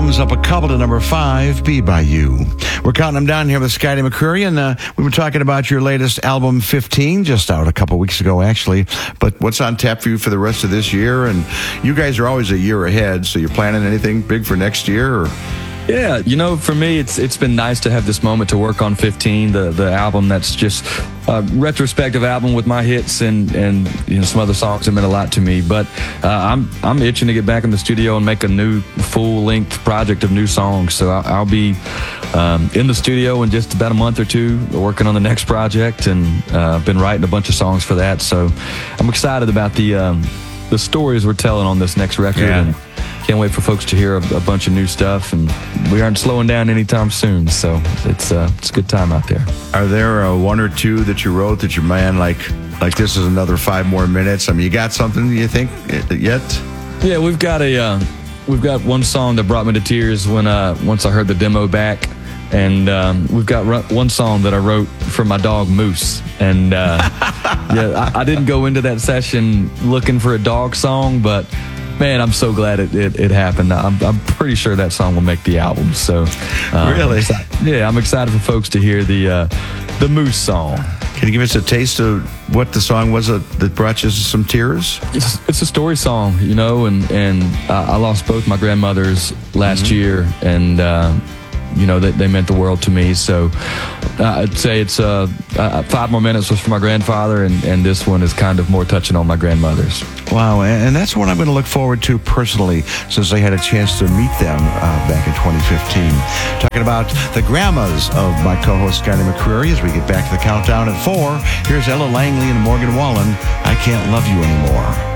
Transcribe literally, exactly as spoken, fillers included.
albums, up a couple to number five, Be By You. We're counting them down here with Skye McCreary, and uh, we were talking about your latest album, fifteen, just out a couple weeks ago, actually. But what's on tap for you for the rest of this year? And you guys are always a year ahead, so you're planning anything big for next year? Or? Yeah, you know, for me, it's it's been nice to have this moment to work on fifteen, the the album that's just a retrospective album with my hits and and you know some other songs that meant a lot to me. But uh, I'm I'm itching to get back in the studio and make a new full length project of new songs. So I'll, I'll be um, in the studio in just about a month or two, working on the next project, and uh, I've been writing a bunch of songs for that. So I'm excited about the um, the stories we're telling on this next record. Yeah. And, can't wait for folks to hear a, a bunch of new stuff, and we aren't slowing down anytime soon, so it's uh, it's a good time out there. Are there uh, one or two that you wrote that your man like like this is another five more minutes? I mean, you got something you think yet? Yeah, we've got a uh, we've got one song that brought me to tears when uh, once I heard the demo back, and um, we've got one song that I wrote for my dog Moose, and uh, yeah, I, I didn't go into that session looking for a dog song, but. Man, I'm so glad it, it, it happened. I'm, I'm pretty sure that song will make the album. So, uh, really, I'm yeah, I'm excited for folks to hear the uh, the Moose song. Can you give us a taste of what the song was that, that brought you some tears? It's, it's a story song, you know, and and uh, I lost both my grandmothers last mm-hmm. year, and uh, you know they, they meant the world to me. So uh, I'd say it's uh, uh, five more minutes was for my grandfather, and, and this one is kind of more touching on my grandmothers. Wow, and that's what I'm going to look forward to personally, since I had a chance to meet them uh, back in twenty fifteen. Talking about the grandmas of my co-host, Skye McCreary, as we get back to the countdown at four. Here's Ella Langley and Morgan Wallen, I Can't Love You Anymore.